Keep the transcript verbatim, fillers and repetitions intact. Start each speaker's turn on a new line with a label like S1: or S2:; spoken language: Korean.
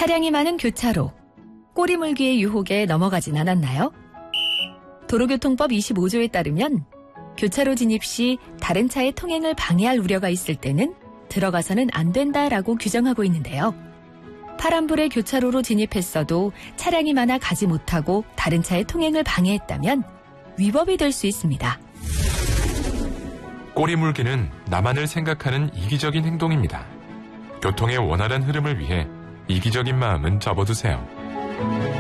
S1: 차량이 많은 교차로, 꼬리물기의 유혹에 넘어가진 않았나요? 도로교통법 이십오 조에 따르면 교차로 진입 시 다른 차의 통행을 방해할 우려가 있을 때는 들어가서는 안 된다라고 규정하고 있는데요. 파란불에 교차로로 진입했어도 차량이 많아 가지 못하고 다른 차의 통행을 방해했다면 위법이 될 수 있습니다.
S2: 꼬리물기는 나만을 생각하는 이기적인 행동입니다. 교통의 원활한 흐름을 위해 이기적인 마음은 접어두세요.